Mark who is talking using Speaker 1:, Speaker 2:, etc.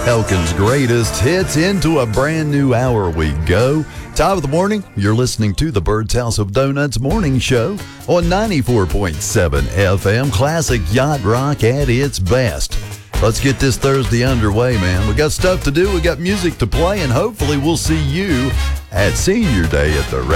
Speaker 1: Elkin's greatest hits into a brand new hour we go. Top of the morning, you're listening to the Bird's House of Donuts morning show on 94.7 FM. Classic yacht rock at its best. Let's get this Thursday underway, man. We got stuff to do, we got music to play, and hopefully we'll see you at Senior Day at the